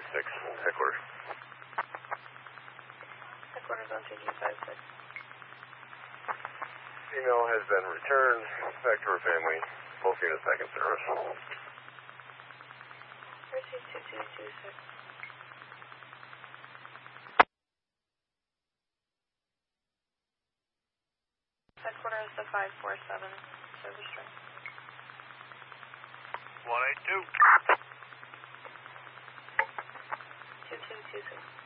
256, headquarters. Headquarters on 2256. Female has been returned back to her family. Both units back in service. Receive 2226. Headquarters to 547, service string. 182. 2226.